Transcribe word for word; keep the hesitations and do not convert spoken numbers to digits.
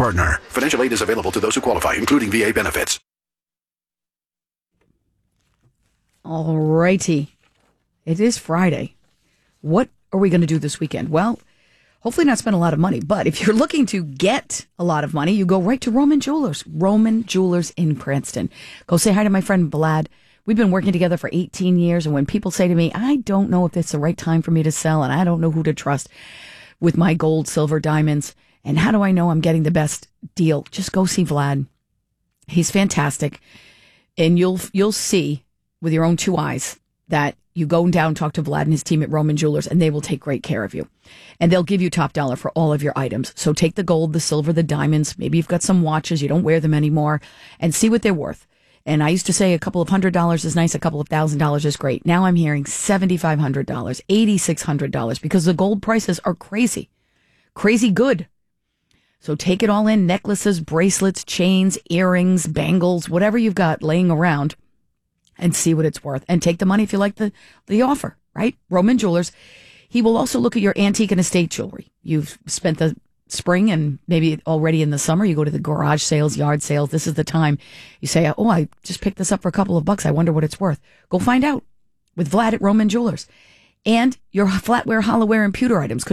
partner. Financial aid is available to those who qualify, including V A benefits. All righty. It is Friday. What are we going to do this weekend? Well, hopefully not spend a lot of money, but if you're looking to get a lot of money, you go right to Roman Jewelers. Roman Jewelers in Cranston. Go say hi to my friend Vlad. We've been working together for eighteen years, and when people say to me, I don't know if it's the right time for me to sell, and I don't know who to trust with my gold, silver, diamonds, and how do I know I'm getting the best deal? Just go see Vlad. He's fantastic, and you'll you'll see with your own two eyes that you go down, talk to Vlad and his team at Roman Jewelers, and they will take great care of you. And they'll give you top dollar for all of your items. So take the gold, the silver, the diamonds. Maybe you've got some watches, you don't wear them anymore, and see what they're worth. And I used to say a couple of hundred dollars is nice, a couple of thousand dollars is great. Now I'm hearing seven thousand five hundred dollars, eight thousand six hundred dollars, because the gold prices are crazy. Crazy good. So take it all in, necklaces, bracelets, chains, earrings, bangles, whatever you've got laying around, and see what it's worth. And take the money if you like the, the offer, right? Roman Jewelers. He will also look at your antique and estate jewelry. You've spent the spring and maybe already in the summer, you go to the garage sales, yard sales. This is the time you say, oh, I just picked this up for a couple of bucks. I wonder what it's worth. Go find out with Vlad at Roman Jewelers. And your flatware, hollowware, and pewter items could